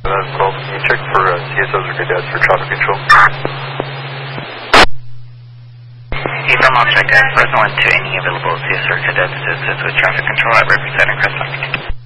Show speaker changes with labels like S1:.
S1: 12, can you check for CSOs or cadets for traffic control?
S2: From I'll check first one to any available CSO or cadets to assist with traffic control at Riverside and Crestline.